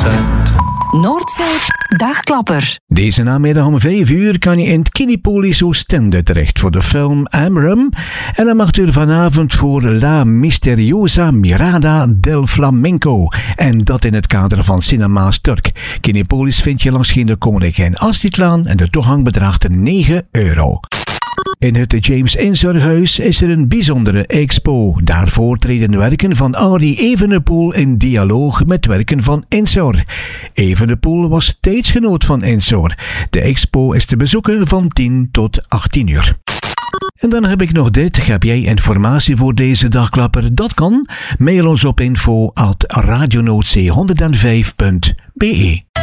Noordzee Dagklapper. Deze namiddag om 5 uur kan je in het Kinepolis Oostende terecht voor de film Amrum. En dan mag u er vanavond voor La Misteriosa Mirada del Flamenco. En dat in het kader van Cinema's Turk. Kinepolis vind je langs de Koninkijn Astridlaan en de toegang bedraagt €9. In het James Ensor-huis is er een bijzondere expo. Daarvoor treden werken van Arie Evenepoel in dialoog met werken van Ensor. Evenepoel was tijdsgenoot van Ensor. De expo is te bezoeken van 10 tot 18 uur. En dan heb ik nog dit. Heb jij informatie voor deze dagklapper? Dat kan. Mail ons op info@radionoordzee105.be.